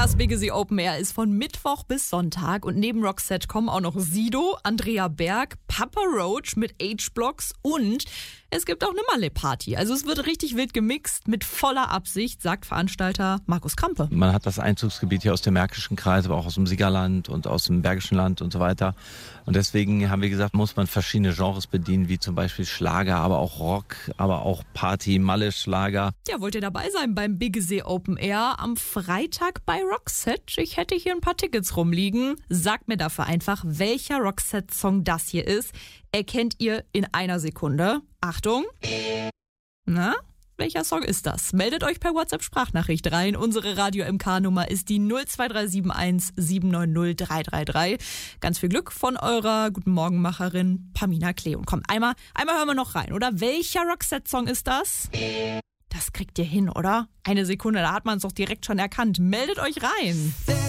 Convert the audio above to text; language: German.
Das Biggesi Open Air ist von Mittwoch bis Sonntag und neben Roxette kommen auch noch Sido, Andrea Berg, Papa Roach mit H-Blocks und es gibt auch eine Malle-Party. Also es wird richtig wild gemixt mit voller Absicht, sagt Veranstalter Markus Krampe. Man hat das Einzugsgebiet hier aus dem Märkischen Kreis, aber auch aus dem Siegerland und aus dem Bergischen Land und so weiter. Und deswegen haben wir gesagt, muss man verschiedene Genres bedienen, wie zum Beispiel Schlager, aber auch Rock, aber auch Party, Malle-Schlager. Ja, wollt ihr dabei sein beim Biggesi Open Air am Freitag bei Roxette? Ich hätte hier ein paar Tickets rumliegen. Sagt mir dafür einfach, welcher Roxette-Song das hier ist. Erkennt ihr in einer Sekunde. Achtung. Na, welcher Song ist das? Meldet euch per WhatsApp-Sprachnachricht rein. Unsere Radio-MK-Nummer ist die 02371 790 333. Ganz viel Glück von eurer Guten Morgenmacherin Pamina Klee. Und kommt, einmal hören wir noch rein, oder? Welcher Roxette-Song ist das? Das kriegt ihr hin, oder? Eine Sekunde, da hat man es doch direkt schon erkannt. Meldet euch rein.